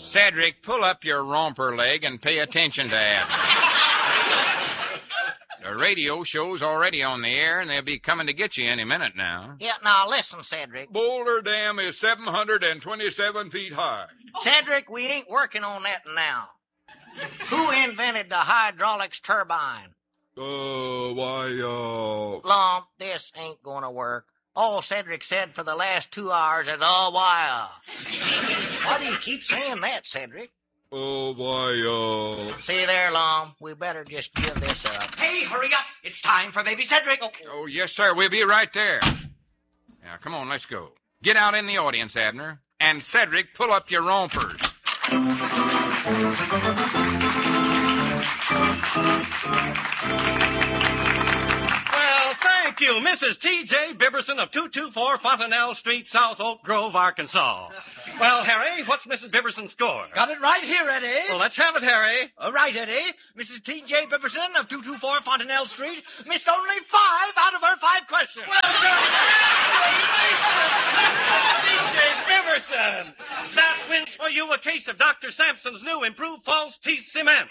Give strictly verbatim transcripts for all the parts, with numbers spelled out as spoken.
Cedric, pull up your romper leg and pay attention to Abner. The radio show's already on the air, and they'll be coming to get you any minute now. Yeah, now listen, Cedric. Boulder Dam is seven hundred twenty-seven feet high. Cedric, we ain't working on that now. Who invented the hydraulics turbine? Uh, why, uh... Lump, this ain't gonna work. All Cedric said for the last two hours is, oh, why, uh... Why do you keep saying that, Cedric? Oh, why, uh... See there, Lum, we better just give this up. Hey, hurry up. It's time for baby Cedric. Oh, oh yes, sir. We'll be right there. Now, come on, let's go. Get out in the audience, Abner. And Cedric, pull up your rompers. Well, thank you, Missus T J Biberson of two two four Fontanelle Street, South Oak Grove, Arkansas. Well, Harry, what's Missus Biberson's score? got it right here, Eddie. Well, let's have it, Harry. All right, Eddie. Missus T J Biberson of two two four Fontanelle Street missed only five out of her five questions. Well done. T J Biberson. That wins for you a case of Doctor Sampson's new improved false teeth cement.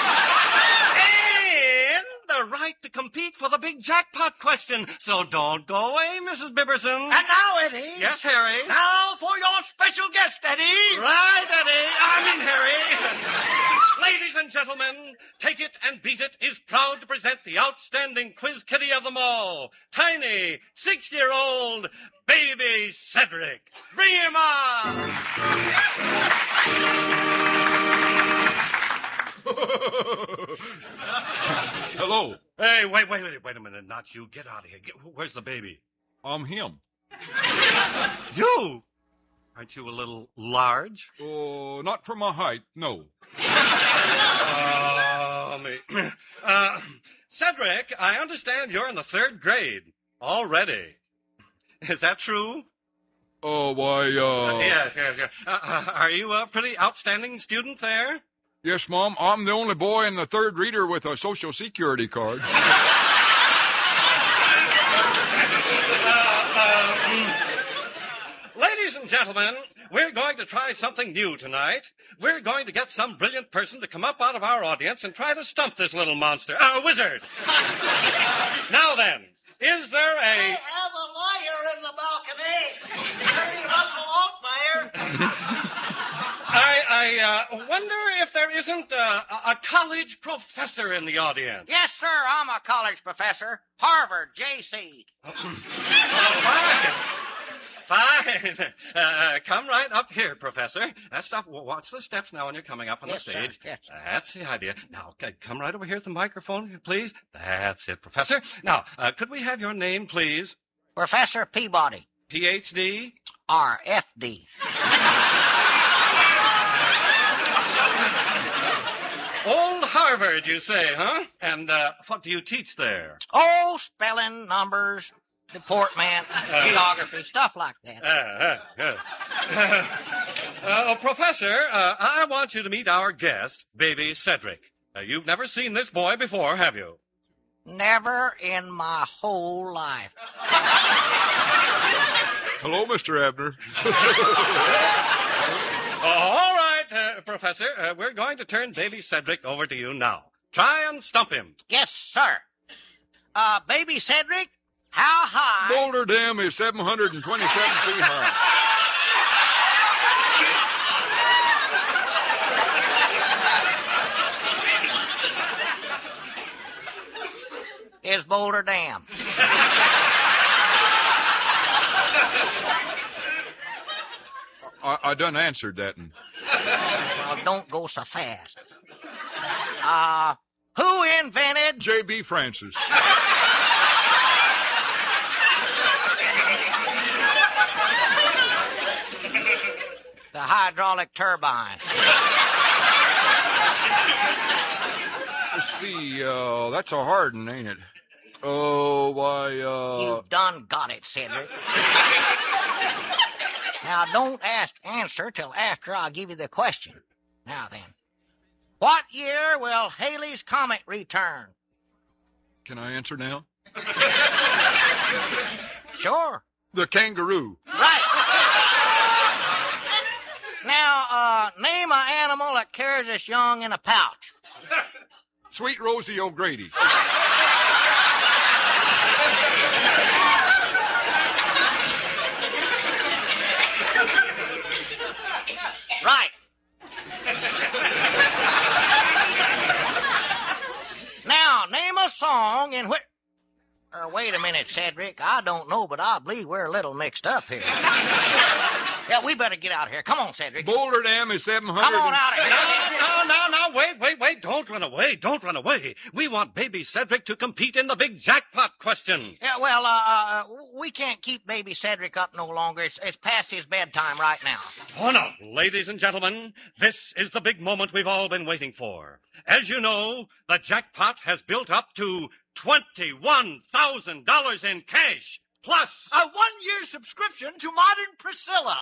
And the right to compete for the big jackpot question. So don't go away, Missus Biberson. And now, Eddie. Yes, Harry. Now for your special guest, Eddie. Right, Eddie. I mean, Harry. Ladies and gentlemen, Take It and Beat It is proud to present the outstanding quiz kitty of them all, tiny, six-year-old baby Cedric. Bring him on. Hello. Hey, wait, wait, wait, wait a minute. Not you. Get out of here. Get, where's the baby? I'm him. You? Aren't you a little large? Oh, not for my height, no. Oh, me. Uh, Cedric, I understand you're in the third grade already. Is that true? Oh, why, uh... Uh, yes, yes, yes. Uh, uh, are you a pretty outstanding student there? Yes, Mom. I'm the only boy in the third reader with a Social Security card. Ladies and gentlemen, we're going to try something new tonight. We're going to get some brilliant person to come up out of our audience and try to stump this little monster. Uh, wizard. Now then, is there a... I have a liar in the balcony. Harry Russell Oatmeyer. I, I uh, wonder if there isn't a, a college professor in the audience. Yes, sir, I'm a college professor. Harvard, J C. Oh, fine. Fine. Uh, come right up here, Professor. That's stuff. Watch the steps now when you're coming up on Yes, the stage. sir. Yes, sir. That's the idea. Now, okay, come right over here at the microphone, please. That's it, Professor. Now, uh, could we have your name, please? Professor Peabody. P H D? R F D. Old Harvard, you say, huh? And uh, what do you teach there? Oh, spelling, numbers, deportment, geography, stuff like that. Uh, uh, uh. uh, Professor, uh, I want you to meet our guest, baby Cedric. Uh, you've never seen this boy before, have you? Never in my whole life. Hello, Mister Abner. All right, uh, Professor, uh, we're going to turn baby Cedric over to you now. Try and stump him. Yes, sir. Uh, baby Cedric, how high? Boulder Dam is seven hundred twenty-seven feet high. Is Boulder Dam. I, I done answered that. And... Well, don't go so fast. Uh, who invented... J B. Francis. The hydraulic turbine. Let's see, uh, that's a hard one, ain't it? Oh, why, uh... You've done got it, Cedric. Now, don't ask answer till after I give you the question. Now then, what year will Halley's Comet return? Can I answer now? Sure. The kangaroo. Right. Now, Now, uh, name an animal that carries its young in a pouch. Sweet Rosie O'Grady. Right. Now, name a song in which... Uh, wait a minute, Cedric. I don't know, but I believe we're a little mixed up here. Yeah, we better get out of here. Come on, Cedric. Boulder Dam is seven hundred. Come on out of here. No, no, no, wait, wait, wait. Don't run away. Don't run away. We want baby Cedric to compete in the big jackpot question. Yeah, well, uh, uh, we can't keep baby Cedric up no longer. It's, it's past his bedtime right now. Oh, no. Ladies and gentlemen, this is the big moment we've all been waiting for. As you know, the jackpot has built up to twenty-one thousand dollars in cash, plus A one-year subscription to Modern Priscilla.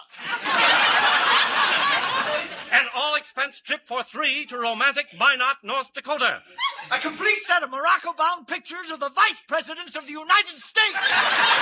an all-expense trip for three to romantic Minot, North Dakota. A complete set of Morocco-bound pictures of the vice presidents of the United States.